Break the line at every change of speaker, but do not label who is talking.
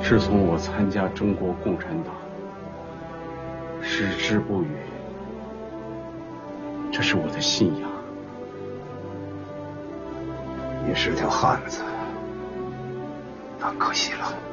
是从我参加中国共产党，矢志不渝，这是我的信仰。
你是条汉子，但可惜了。